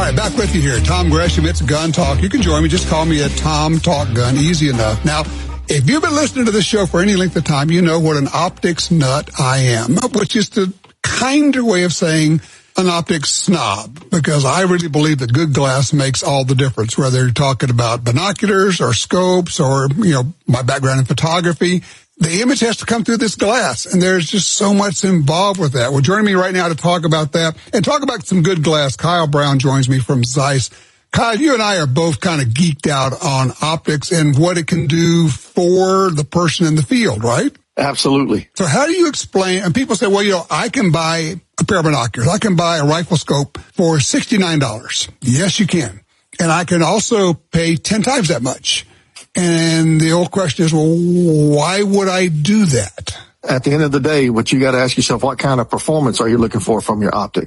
right, back with you here. Tom Gresham, it's Gun Talk. You can join me. Just call me at Tom Talk Gun. Easy enough. Now, if you've been listening to this show for any length of time, you know what an optics nut I am, which is the kinder way of saying an optics snob, because I really believe that good glass makes all the difference, whether you're talking about binoculars or scopes or, my background in photography. The image has to come through this glass, and there's just so much involved with that. Well, joining me right now to talk about that and talk about some good glass, Kyle Brown joins me from Zeiss. Kyle, you and I are both kind of geeked out on optics and what it can do for the person in the field, right? Absolutely. So how do you explain, and people say, well, I can buy a pair of binoculars. I can buy a rifle scope for $69. Yes, you can. And I can also pay 10 times that much. And the old question is, well, why would I do that? At the end of the day, what you got to ask yourself, what kind of performance are you looking for from your optic?